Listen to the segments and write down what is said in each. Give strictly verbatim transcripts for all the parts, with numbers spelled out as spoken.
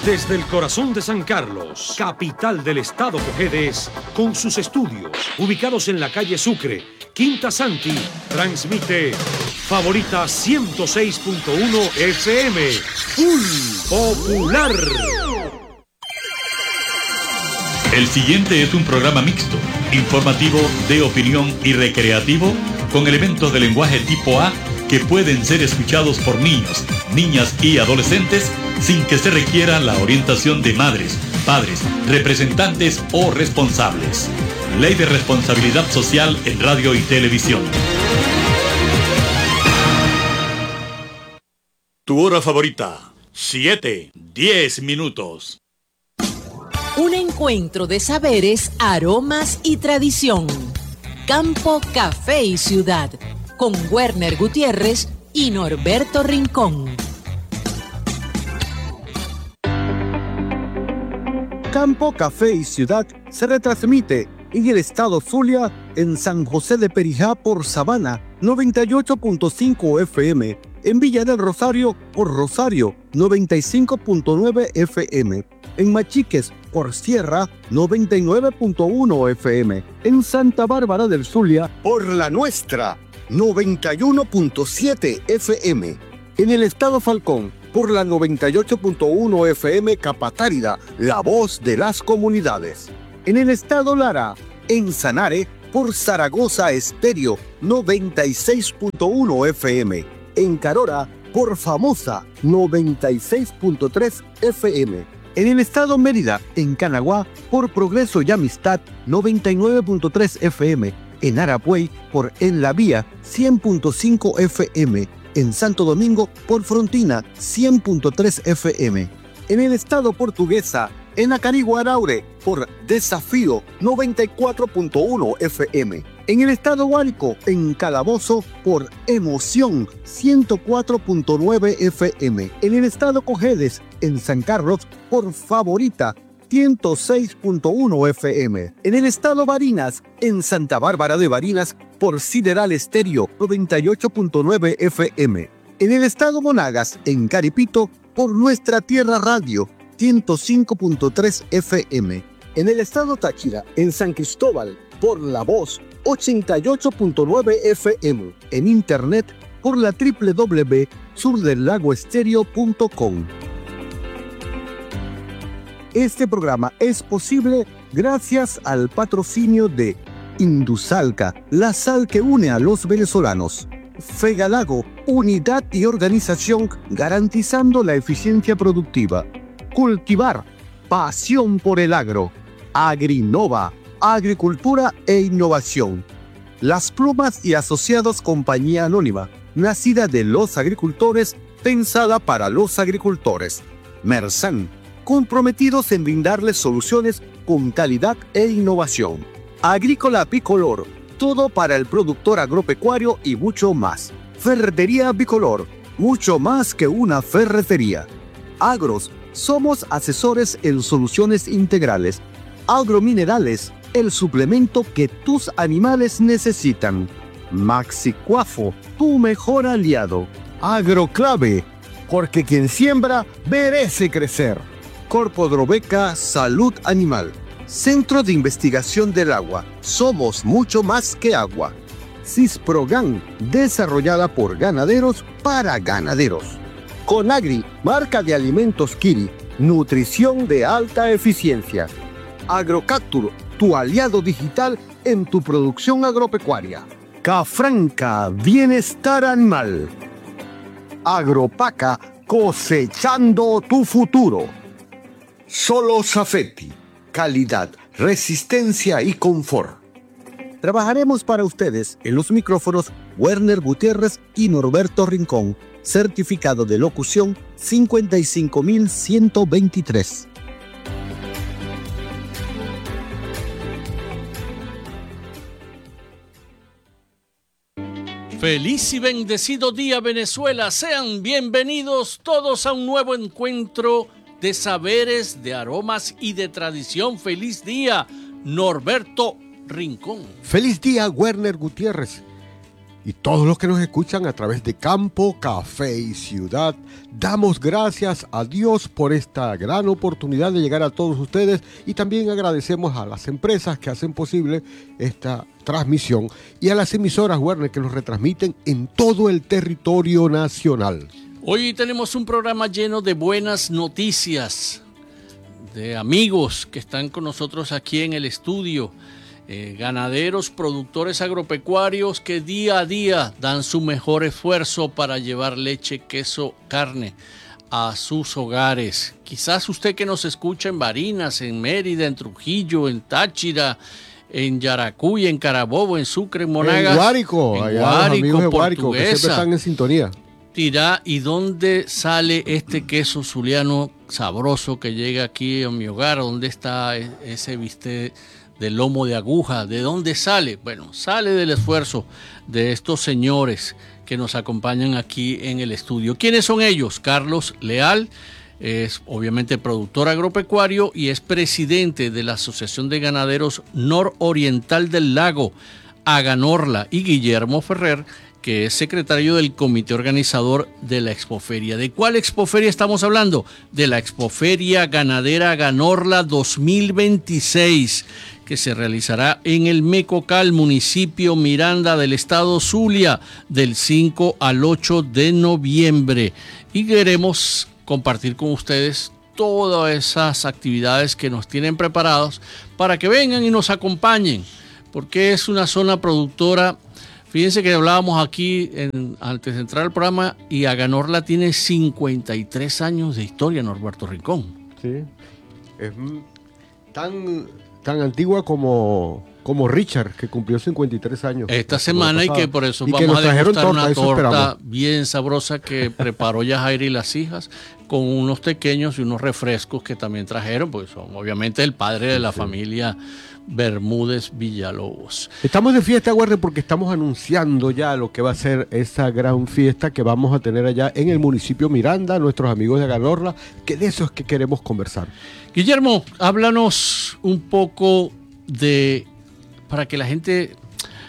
Desde el corazón de San Carlos, capital del estado Cojedes, con sus estudios ubicados en la calle Sucre, Quinta Santi, transmite Favorita ciento seis punto uno F M, Full Popular. El siguiente es un programa mixto, informativo, de opinión y recreativo, con elementos de lenguaje tipo A que pueden ser escuchados por niños, niñas y adolescentes sin que se requiera la orientación de madres, padres, representantes o responsables. Ley de Responsabilidad Social en Radio y Televisión. Tu hora favorita, siete, diez minutos. Un encuentro de saberes, aromas y tradición. Campo, Café y Ciudad, con Werner Gutiérrez y Norberto Rincón. Campo, Café y Ciudad se retransmite en el estado Zulia, en San José de Perijá por Sabana noventa y ocho punto cinco F M, en Villa del Rosario por Rosario noventa y cinco punto nueve F M, en Machiques por Sierra noventa y nueve punto uno F M, en Santa Bárbara del Zulia por La Nuestra noventa y uno punto siete F M, en el estado Falcón por la noventa y ocho punto uno F M Capatárida, la voz de las comunidades. En el estado Lara, en Sanare, por Zaragoza Estéreo, noventa y seis punto uno F M. En Carora, por Famosa, noventa y seis punto tres F M. En el estado Mérida, en Canaguá, por Progreso y Amistad, noventa y nueve punto tres F M. En Arapuey, por En la Vía, cien punto cinco F M. En Santo Domingo, por Frontina, cien punto tres F M. En el estado Portuguesa, en Acarigua Araure, por Desafío, noventa y cuatro punto uno F M. En el estado Huárico, en Calabozo, por Emoción, ciento cuatro punto nueve F M. En el estado Cojedes, en San Carlos, por Favorita, ciento seis punto uno F M. En el estado Barinas, en Santa Bárbara de Barinas, por Sideral Estéreo, noventa y ocho punto nueve F M. En el estado Monagas, en Caripito, por Nuestra Tierra Radio, ciento cinco punto tres F M. En el estado Táchira, en San Cristóbal, por La Voz, ochenta y ocho punto nueve F M. En internet, por la doble u doble u doble u punto sur del lago estéreo punto com. Este programa es posible gracias al patrocinio de Indusalca, la sal que une a los venezolanos. Fegalago, unidad y organización garantizando la eficiencia productiva. Cultivar, pasión por el agro. Agrinova, agricultura e innovación. Las Plumas y Asociados Compañía Anónima, nacida de los agricultores, pensada para los agricultores. Mersan, comprometidos en brindarles soluciones con calidad e innovación. Agrícola Bicolor, todo para el productor agropecuario y mucho más. Ferretería Bicolor, mucho más que una ferretería. Agros, somos asesores en soluciones integrales. Agrominerales, el suplemento que tus animales necesitan. Maxicuafo, tu mejor aliado. Agroclave, porque quien siembra merece crecer. Corpodrobeca Salud Animal. Centro de Investigación del Agua. Somos mucho más que agua. Cisprogan, desarrollada por ganaderos para ganaderos. Conagri, marca de alimentos Kiri. Nutrición de alta eficiencia. Agrocaptur, tu aliado digital en tu producción agropecuaria. Cafranca, bienestar animal. Agropaca, cosechando tu futuro. Solo Safety, calidad, resistencia y confort. Trabajaremos para ustedes en los micrófonos Werner Gutiérrez y Norberto Rincón, certificado de locución cincuenta y cinco mil ciento veintitrés. Feliz y bendecido día, Venezuela. Sean bienvenidos todos a un nuevo encuentro de saberes, de aromas y de tradición. Feliz día, Norberto Rincón. Feliz día, Werner Gutiérrez. y todos los que nos escuchan a través de Campo, Café y Ciudad. Damos gracias a Dios por esta gran oportunidad de llegar a todos ustedes y también agradecemos a las empresas que hacen posible esta transmisión y a las emisoras Werner que nos retransmiten en todo el territorio nacional. Hoy tenemos un programa lleno de buenas noticias, de amigos que están con nosotros aquí en el estudio. Eh, ganaderos, productores agropecuarios que día a día dan su mejor esfuerzo para llevar leche, queso, carne a sus hogares. Quizás usted que nos escucha en Barinas, en Mérida, en Trujillo, en Táchira, en Yaracuy, en Carabobo, en Sucre, en Monagas, en Guárico, en allá Guárico, los amigos de Guárico, que siempre están en sintonía. Dirá, ¿y dónde sale este queso zuliano sabroso que llega aquí a mi hogar? ¿Dónde está ese bistec del lomo de aguja? ¿De dónde sale? Bueno, sale del esfuerzo de estos señores que nos acompañan aquí en el estudio. ¿Quiénes son ellos? Carlos Leal es obviamente productor agropecuario y es presidente de la Asociación de Ganaderos Nororiental del Lago, Aganorla, y Guillermo Ferrer, que es secretario del comité organizador de la Expoferia. ¿De cuál Expoferia estamos hablando? De la Expoferia Ganadera Aganorla dos mil veintiséis, que se realizará en el Mecocal, municipio Miranda del estado Zulia, del cinco al ocho de noviembre. Y queremos compartir con ustedes todas esas actividades que nos tienen preparados para que vengan y nos acompañen, porque es una zona productora. Fíjense que hablábamos aquí en, antes de entrar al programa, y Aganorla tiene cincuenta y tres años de historia, Norberto Rincón. Sí, es tan, tan antigua como, como Richard, que cumplió cincuenta y tres años. Esta semana, y que por eso y vamos a degustar torta, una torta esperamos. bien sabrosa que preparó Yajaira y las hijas, con unos pequeños y unos refrescos que también trajeron, pues son obviamente el padre de la sí. familia Bermúdez Villalobos. Estamos de fiesta, Guardia, porque estamos anunciando ya lo que va a ser esa gran fiesta que vamos a tener allá en el municipio Miranda, nuestros amigos de Aganorla, que de eso es que queremos conversar. Guillermo, háblanos un poco de, para que la gente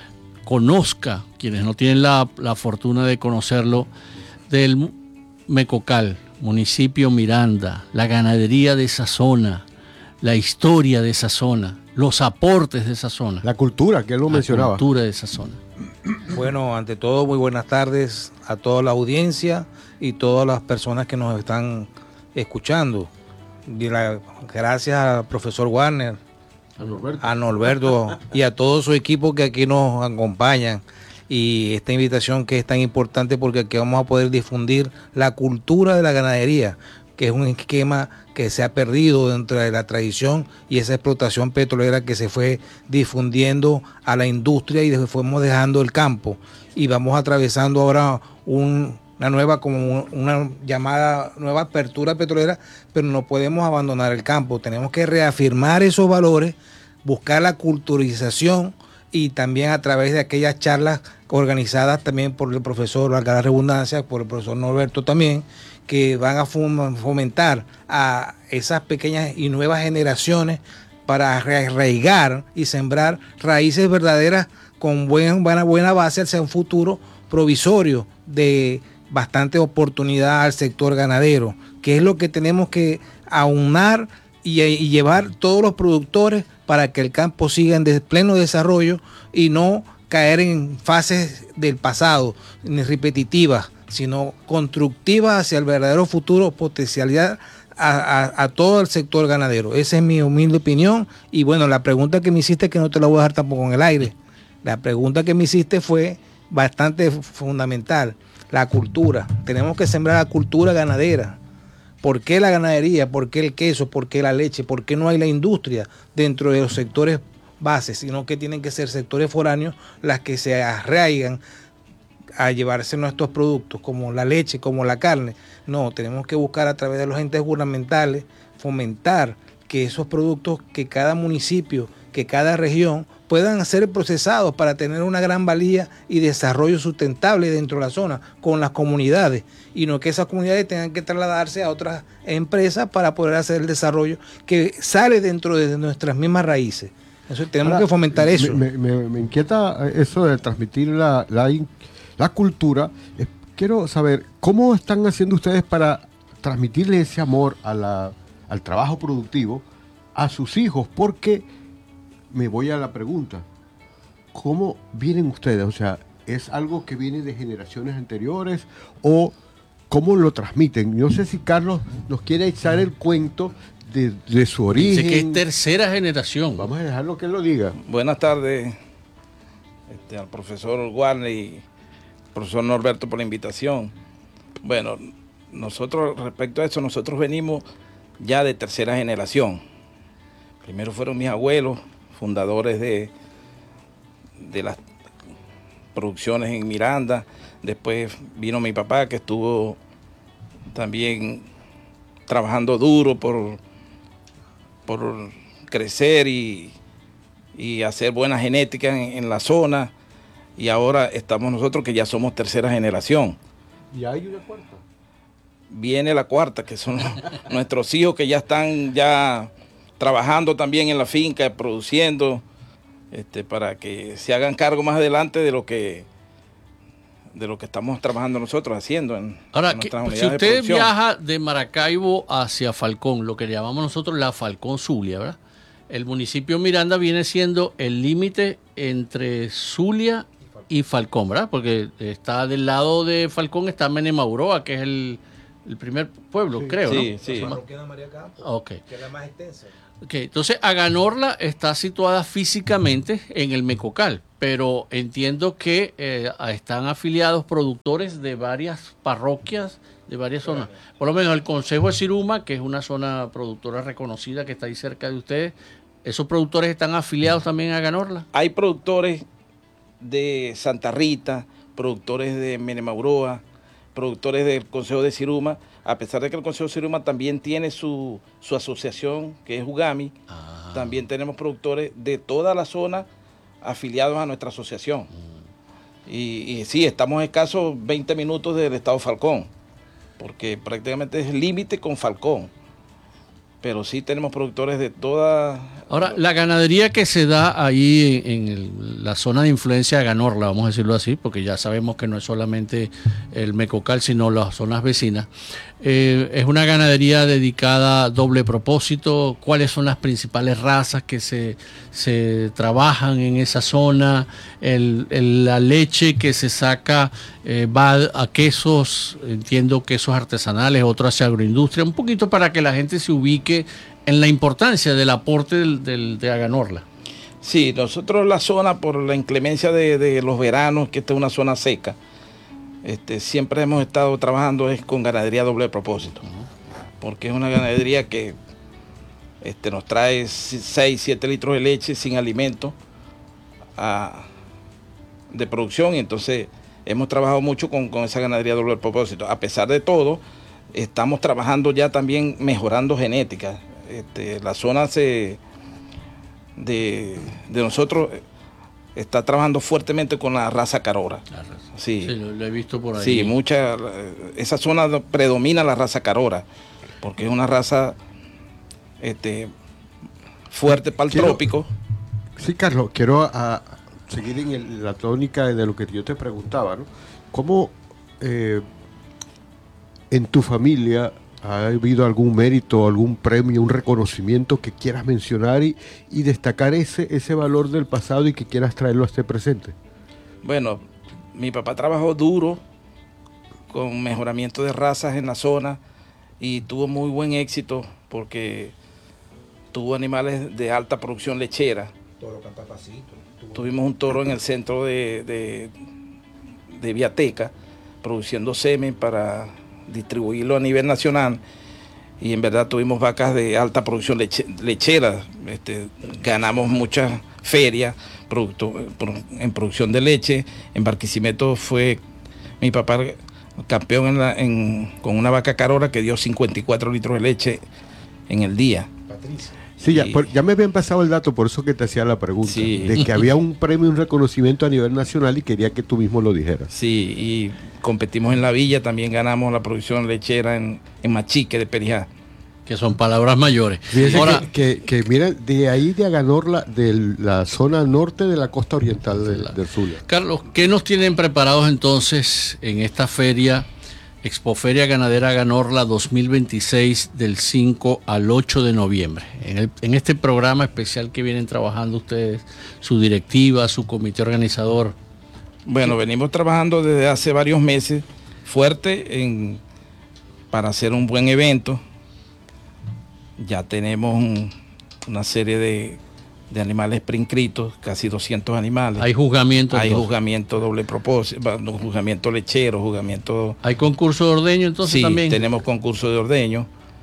conozca, quienes no tienen la, la fortuna de conocerlo, del Mecocal, municipio Miranda, la ganadería de esa zona, la historia de esa zona, los aportes de esa zona. La cultura, que él lo la mencionaba. La cultura de esa zona. Bueno, ante todo, muy buenas tardes a toda la audiencia y todas las personas que nos están escuchando. Y la, gracias al profesor Warner, a Norberto. a Norberto y a todo su equipo que aquí nos acompañan. Y esta invitación que es tan importante porque aquí vamos a poder difundir la cultura de la ganadería, que es un esquema que se ha perdido dentro de la tradición y esa explotación petrolera que se fue difundiendo a la industria y fuimos dejando el campo. Y vamos atravesando ahora un, una nueva, como una llamada nueva apertura petrolera, pero no podemos abandonar el campo. Tenemos que reafirmar esos valores, buscar la culturización y también a través de aquellas charlas organizadas también por el profesor, valga la redundancia, por el profesor Norberto también, que van a fomentar a esas pequeñas y nuevas generaciones para arraigar y sembrar raíces verdaderas con buen, buena, buena base hacia un futuro provisorio de bastante oportunidad al sector ganadero, que es lo que tenemos que aunar y, y llevar todos los productores para que el campo siga en de pleno desarrollo y no caer en fases del pasado, ni repetitivas, sino constructivas hacia el verdadero futuro, potencialidad a, a, a todo el sector ganadero. Esa es mi humilde opinión. Y bueno, la pregunta que me hiciste, que no te la voy a dejar tampoco en el aire, la pregunta que me hiciste fue bastante fundamental. La cultura, tenemos que sembrar la cultura ganadera. ¿Por qué la ganadería? ¿Por qué el queso? ¿Por qué la leche? ¿Por qué no hay la industria dentro de los sectores bases? Sino que tienen que ser sectores foráneos las que se arraigan a llevarse nuestros productos, como la leche, como la carne. No, tenemos que buscar a través de los entes gubernamentales fomentar que esos productos, que cada municipio, que cada región puedan ser procesados para tener una gran valía y desarrollo sustentable dentro de la zona con las comunidades, y no que esas comunidades tengan que trasladarse a otras empresas para poder hacer el desarrollo que sale dentro de nuestras mismas raíces. Eso, tenemos Ahora, que fomentar eso. Me, me, me inquieta eso de transmitir la, la, la cultura. Eh, quiero saber, ¿cómo están haciendo ustedes para transmitirle ese amor a la, al trabajo productivo a sus hijos? Porque me voy a la pregunta, ¿cómo vienen ustedes? O sea, ¿es algo que viene de generaciones anteriores o cómo lo transmiten? No sé si Carlos nos quiere echar el cuento de, de su origen. Dice que es tercera generación. Vamos a dejarlo que él lo diga. Buenas tardes este, al profesor Warner y al profesor Norberto por la invitación. Bueno, nosotros respecto a eso, nosotros venimos ya de tercera generación. Primero fueron mis abuelos, fundadores de, de las producciones en Miranda. Después vino mi papá, que estuvo también trabajando duro por, por crecer y, y hacer buena genética en, en la zona. Y ahora estamos nosotros, que ya somos tercera generación. ¿Y hay una cuarta? Viene la cuarta, que son nuestros hijos que ya están ya trabajando también en la finca, produciendo, este, para que se hagan cargo más adelante de lo que de lo que estamos trabajando nosotros haciendo en, Ahora, en que, nuestras si unidades de usted producción. viaja de Maracaibo hacia Falcón, lo que llamamos nosotros la Falcón Zulia, ¿verdad? El municipio Miranda viene siendo el límite entre Zulia y Falcón, ¿verdad? Porque está del lado de Falcón está Menemauroa, que es el, el primer pueblo, Sí, creo, sí, ¿no? sí. Parroquiana María Campos, Ok. que es la más extensa. Ok, entonces Aganorla está situada físicamente en el Mecocal, pero entiendo que eh, están afiliados productores de varias parroquias, de varias zonas. Por lo menos el Consejo de Siruma, que es una zona productora reconocida que está ahí cerca de ustedes, ¿esos productores están afiliados también a Aganorla? Hay productores de Santa Rita, productores de Menemauroa, productores del Consejo de Siruma, a pesar de que el Consejo de Siruma también tiene su, su asociación, que es Ugami. Ah. También tenemos productores de toda la zona afiliados a nuestra asociación. Mm. Y, y sí, estamos escasos veinte minutos del estado Falcón, porque prácticamente es límite con Falcón. Pero sí tenemos productores de toda... Ahora, la ganadería que se da ahí en, en el- la zona de influencia de Aganorla, vamos a decirlo así, porque ya sabemos que no es solamente el Mecocal, sino las zonas vecinas, eh, es una ganadería dedicada a doble propósito. ¿Cuáles son las principales razas que se, se trabajan en esa zona? El, el- la leche que se saca eh, va a quesos, entiendo quesos artesanales, otro hacia agroindustria, un poquito para que la gente se ubique en la importancia del aporte del, del- de Aganorla. Sí, nosotros la zona, por la inclemencia de, de los veranos, que esta es una zona seca, este, siempre hemos estado trabajando es con ganadería doble propósito, porque es una ganadería que este, nos trae seis, siete litros de leche sin alimento a- de producción, y entonces hemos trabajado mucho con, con esa ganadería doble propósito. A pesar de todo, estamos trabajando ya también mejorando genética. Este, la zona se, de, de nosotros está trabajando fuertemente con la raza Carora. Sí, Sí, lo, lo he visto por ahí. sí, mucha, esa zona predomina la raza Carora, porque es una raza este, fuerte para el Quiero- trópico. Sí, Carlos, quiero a- seguir en el- la tónica de lo que yo te preguntaba, ¿no? ¿Cómo eh, en tu familia ha habido algún mérito, algún premio, un reconocimiento que quieras mencionar y, y destacar ese, ese valor del pasado y que quieras traerlo a este presente? Bueno, mi papá trabajó duro con mejoramiento de razas en la zona y tuvo muy buen éxito porque tuvo animales de alta producción lechera. Toro Cantapacito. Tuvimos un toro en el centro de, de, de Viateca produciendo semen para distribuirlo a nivel nacional, y en verdad tuvimos vacas de alta producción leche, lechera. Este, ganamos muchas ferias producto, en producción de leche. En Barquisimeto fue mi papá campeón en la, en, con una vaca Carora que dio cincuenta y cuatro litros de leche en el día. Patricia. Sí, ya, Sí. por- ya me habían pasado el dato, por eso que te hacía la pregunta, Sí. de que había un premio, un reconocimiento a nivel nacional y quería que tú mismo lo dijeras. Sí, y competimos en la villa, también ganamos la producción lechera en, en Machique de Perijá. Que son palabras mayores. Fíjense Ahora, que, que, que mira, de ahí de Aganorla, de la zona norte de la costa oriental de, la, del Zulia. Carlos, ¿qué nos tienen preparados entonces en esta feria, Expoferia Ganadera Aganorla dos mil veintiséis, del cinco al ocho de noviembre? En, el, en este programa especial que vienen trabajando ustedes, su directiva, su comité organizador. Bueno, venimos trabajando desde hace varios meses fuerte en, para hacer un buen evento. Ya tenemos un, una serie de, de animales preinscritos, casi doscientos animales. Hay juzgamiento. Hay juzgamiento doble propósito, juzgamiento lechero, juzgamiento... ¿Hay concurso de ordeño entonces sí, también? Tenemos concurso de ordeño.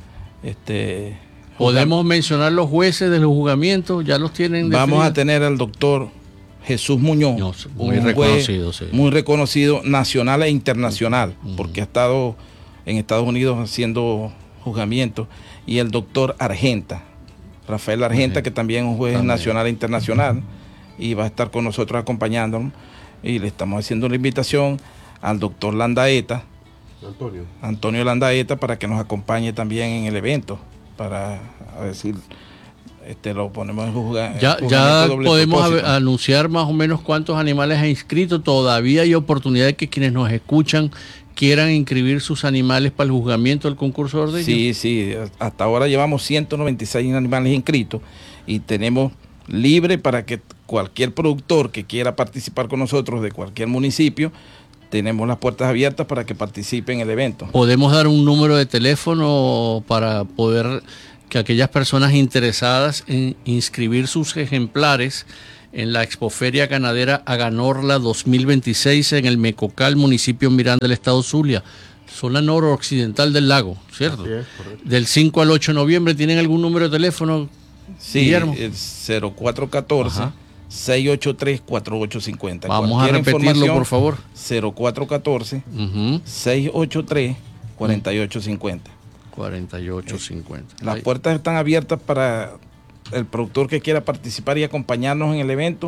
Este, ¿Podemos juzgam... mencionar los jueces de los juzgamientos? ¿Ya los tienen definidos? Vamos a tener al doctor Jesús Muñoz, no, muy reconocido, sí. Muy reconocido nacional e internacional, uh-huh. porque ha estado en Estados Unidos haciendo juzgamientos. Y el doctor Argenta, Rafael Argenta, que también es un juez también. nacional e internacional, y va a estar con nosotros acompañándonos. Y le estamos haciendo una invitación al doctor Landaeta, Antonio. Antonio Landaeta, para que nos acompañe también en el evento, para a decir, este, lo ponemos en juzga, Ya, ya podemos a, anunciar más o menos cuántos animales ha inscrito. Todavía hay oportunidad de que quienes nos escuchan quieran inscribir sus animales para el juzgamiento del concurso de ordeño. Sí, sí, hasta ahora llevamos ciento noventa y seis animales inscritos y tenemos libre para que cualquier productor que quiera participar con nosotros de cualquier municipio, tenemos las puertas abiertas para que participe en el evento. ¿Podemos dar un número de teléfono para poder que aquellas personas interesadas en inscribir sus ejemplares en la Expoferia Ganadera Aganorla dos mil veintiséis en el Mecocal, municipio Miranda del estado Zulia, zona noroccidental del lago, ¿cierto? Así es, correcto. Del cinco al ocho de noviembre, ¿tienen algún número de teléfono, sí, Guillermo? El cero cuatro uno cuatro, seis ocho tres, cuatro ocho cinco cero. Vamos Cualquier a repetirlo, por favor. cero cuatro uno cuatro, uh-huh. seis ocho tres, cuatro ocho cinco cero. cuarenta y ocho cincuenta. Las puertas están abiertas para el productor que quiera participar y acompañarnos en el evento.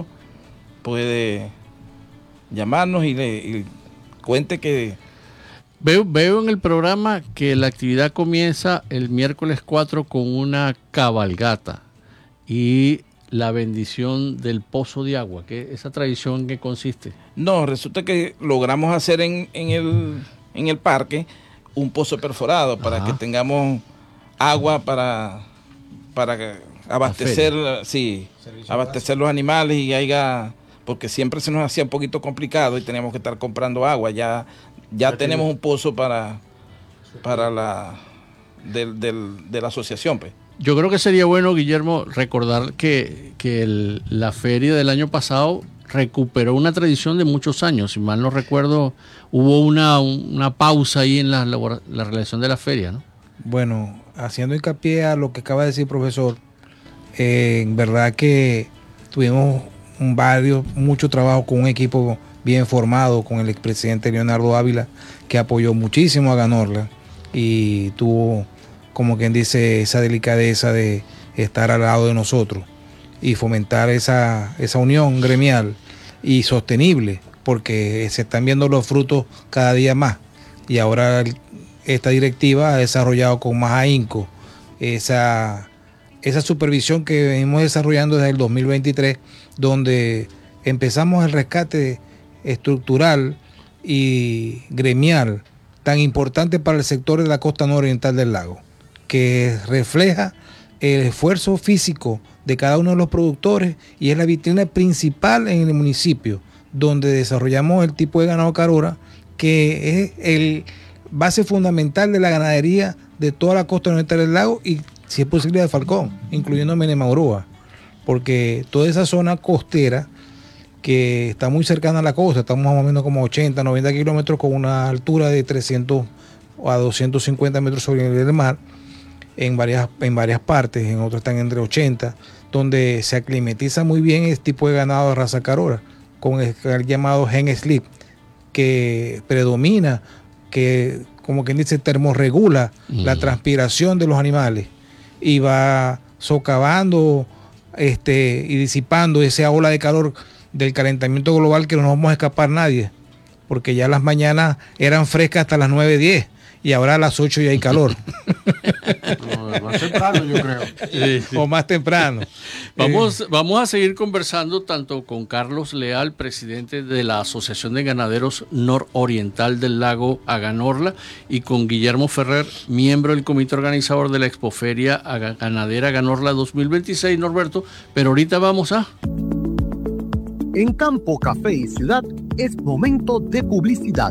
Puede llamarnos y le y cuente que... Veo, veo en el programa que la actividad comienza el miércoles cuatro con una cabalgata y la bendición del pozo de agua. ¿Qué, ¿Esa tradición en qué consiste? No, resulta que logramos hacer en, en, el, en el parque un pozo perforado para Ajá. que tengamos agua para, para abastecer, sí, abastecer los animales y haya, porque siempre se nos hacía un poquito complicado y teníamos que estar comprando agua. Ya, ya tenemos un pozo para, para la del, del, de la asociación, pues. Yo creo que sería bueno, Guillermo, recordar que, que el, la feria del año pasado recuperó una tradición de muchos años. Si mal no recuerdo, hubo una, una pausa ahí en la, la, la realización de la feria, ¿no? Bueno, haciendo hincapié a lo que acaba de decir, profesor, eh, en verdad que tuvimos un varios, mucho trabajo con un equipo bien formado, con el expresidente Leonardo Ávila, que apoyó muchísimo a Aganorla y tuvo, como quien dice, esa delicadeza de estar al lado de nosotros y fomentar esa, esa unión gremial y sostenible, porque se están viendo los frutos cada día más. Y ahora el, esta directiva ha desarrollado con más ahínco esa, esa supervisión que venimos desarrollando desde el dos mil veintitrés, donde empezamos el rescate estructural y gremial tan importante para el sector de la costa nororiental del lago, que refleja el esfuerzo físico de cada uno de los productores y es la vitrina principal en el municipio donde desarrollamos el tipo de ganado carora, que es el base fundamental de la ganadería de toda la costa nororiental del lago y, si es posible, de Falcón, incluyendo Menemaurúa, porque toda esa zona costera que está muy cercana a la costa, estamos más o menos como ochenta, noventa kilómetros con una altura de trescientos a doscientos cincuenta metros sobre el nivel del mar, en varias, en varias partes, en otras están entre ochenta, donde se aclimatiza muy bien este tipo de ganado de raza carora, con el, el llamado gen slip, que predomina, que como quien dice termorregula mm. la transpiración de los animales y va socavando este, y disipando esa ola de calor del calentamiento global que no nos vamos a escapar nadie, porque ya las mañanas eran frescas hasta las nueve diez y ahora a las ocho ya hay calor. No, más temprano, yo creo. Sí, sí. O más temprano. Vamos, eh. vamos a seguir conversando tanto con Carlos Leal, presidente de la Asociación de Ganaderos Nororiental del Lago Aganorla, y con Guillermo Ferrer, miembro del comité organizador de la Expoferia Ganadera Aganorla dos mil veintiséis, Norberto. Pero ahorita vamos a... En Campo, Café y Ciudad es momento de publicidad.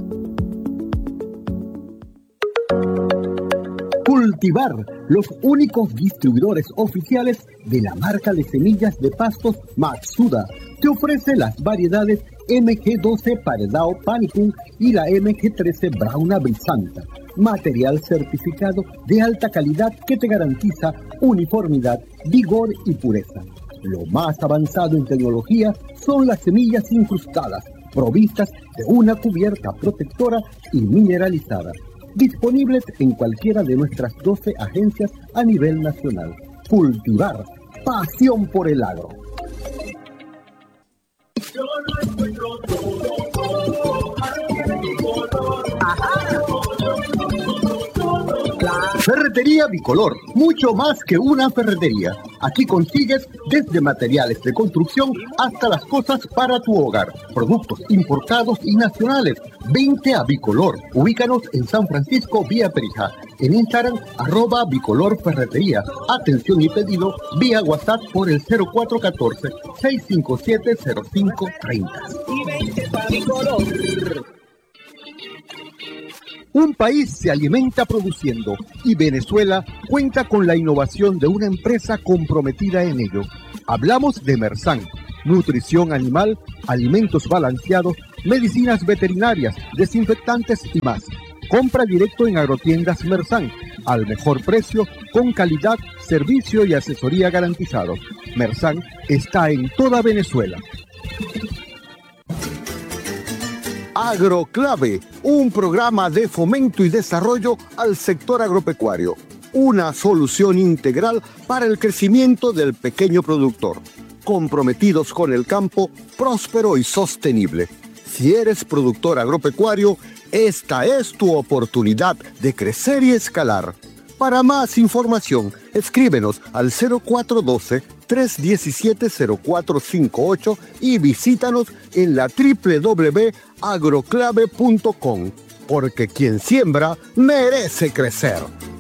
Cultivar, los únicos distribuidores oficiales de la marca de semillas de pastos Matsuda, te ofrece las variedades M G doce Paredao Panicum y la M G trece Brauna Brisanta, material certificado de alta calidad que te garantiza uniformidad, vigor y pureza. Lo más avanzado en tecnología son las semillas incrustadas, provistas de una cubierta protectora y mineralizada. Disponibles en cualquiera de nuestras doce agencias a nivel nacional. Cultivar, pasión por el agro. Ferretería Bicolor, mucho más que una ferretería. Aquí consigues desde materiales de construcción hasta las cosas para tu hogar. Productos importados y nacionales. Vente a Bicolor. Ubícanos en San Francisco, vía Perijá. En Instagram, arroba Bicolor Ferretería. Atención y pedido vía WhatsApp por el cero cuatro uno cuatro, seis cinco siete, cero cinco tres cero. Y vente a Bicolor. Un país se alimenta produciendo y Venezuela cuenta con la innovación de una empresa comprometida en ello. Hablamos de Mersan, nutrición animal, alimentos balanceados, medicinas veterinarias, desinfectantes y más. Compra directo en Agrotiendas Mersan, al mejor precio, con calidad, servicio y asesoría garantizados. Mersan está en toda Venezuela. Agroclave, un programa de fomento y desarrollo al sector agropecuario. Una solución integral para el crecimiento del pequeño productor. Comprometidos con el campo próspero y sostenible. Si eres productor agropecuario, esta es tu oportunidad de crecer y escalar. Para más información, escríbenos al cero cuatro uno dos, tres uno siete, cero cuatro cinco ocho y visítanos en la doble u doble u doble u punto agroclave punto com, porque quien siembra merece crecer.